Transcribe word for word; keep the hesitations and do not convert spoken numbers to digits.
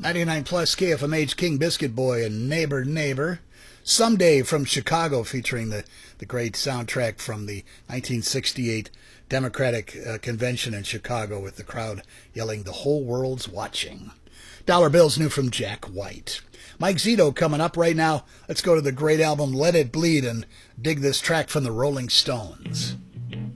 ninety-nine plus K F M H, King Biscuit Boy and Neighbor Neighbor. Someday from Chicago, featuring the, the great soundtrack from the nineteen sixty-eight Democratic uh, Convention in Chicago with the crowd yelling, "The whole world's watching." Dollar Bills new from Jack White. Mike Zito coming up right now. Let's go to the great album Let It Bleed and dig this track from the Rolling Stones.